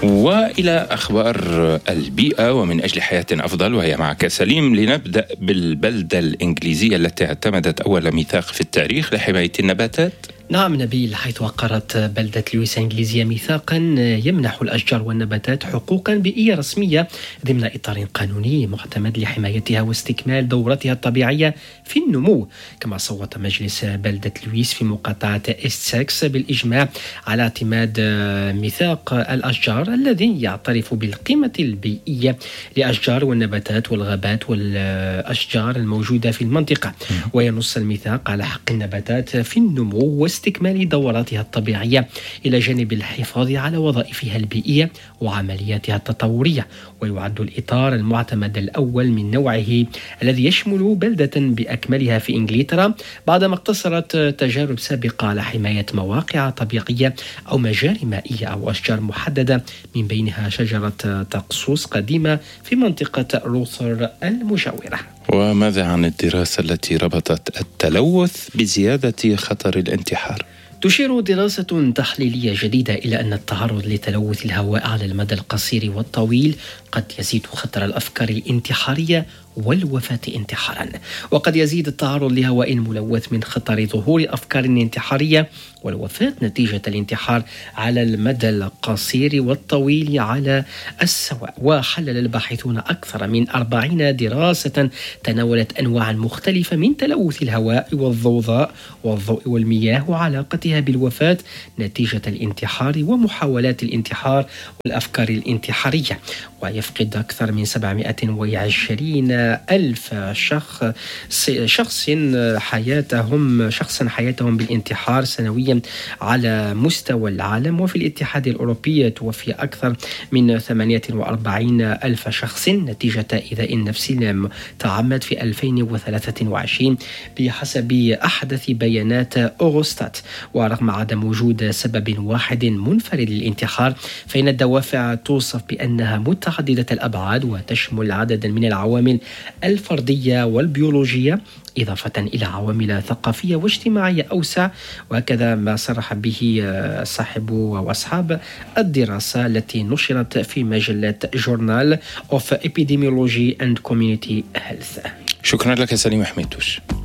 وإلى أخبار البيئة ومن أجل حياة أفضل، وهي معك سليم. لنبدأ بالبلدة الإنجليزية التي اعتمدت أول ميثاق في التاريخ لحماية النباتات. نعم نبيل، حيث وقرت بلدة لويس الإنجليزية ميثاقا يمنح الأشجار والنباتات حقوقا بيئية رسمية ضمن إطار قانوني معتمد لحمايتها واستكمال دورتها الطبيعية في النمو. كما صوت مجلس بلدة لويس في مقاطعة إستسكس بالإجماع على اعتماد ميثاق الأشجار الذي يعترف بالقيمة البيئية لأشجار والنباتات والغابات والأشجار الموجودة في المنطقة. وينص الميثاق على حق النباتات في النمو واستكمال دوراتها الطبيعية إلى جانب الحفاظ على وظائفها البيئية وعملياتها التطورية. ويعد الإطار المعتمد الأول من نوعه الذي يشمل بلدة بأكملها في إنجلترا بعدما اقتصرت تجارب سابقة على حماية مواقع طبيعية أو مجاري مائية أو أشجار محددة، من بينها شجرة تقصوص قديمة في منطقة روثر المجاورة. وماذا عن الدراسة التي ربطت التلوث بزيادة خطر الانتحار؟ تشير دراسة تحليلية جديدة إلى أن التعرض لتلوث الهواء على المدى القصير والطويل قد يزيد خطر الأفكار الانتحارية والوفاة انتحارا. وقد يزيد التعرض لهواء ملوث من خطر ظهور أفكار انتحارية والوفاة نتيجة الانتحار على المدى القصير والطويل على السواء. وحلل الباحثون أكثر من 40 دراسة تناولت أنواعا مختلفة من تلوث الهواء والضوضاء والضوء والمياه وعلاقتها بالوفاة نتيجة الانتحار ومحاولات الانتحار والأفكار الانتحارية. ويفقد أكثر من 720 ألف شخص حياتهم بالانتحار سنويا على مستوى العالم. وفي الاتحاد الأوروبي توفي أكثر من 48 ألف شخص نتيجة إيذاء نفسي متعمد في 2023 بحسب أحدث بيانات أوغستات. ورغم عدم وجود سبب واحد منفرد للانتحار، فإن الدوافع توصف بأنها متعددة الأبعاد وتشمل عددا من العوامل الفردية والبيولوجية، إضافة إلى عوامل ثقافية واجتماعية أوسع. وهكذا ما صرح به صاحب وأصحاب الدراسة التي نشرت في مجلة Journal of Epidemiology and Community Health. شكرا لك سليم حميدوش.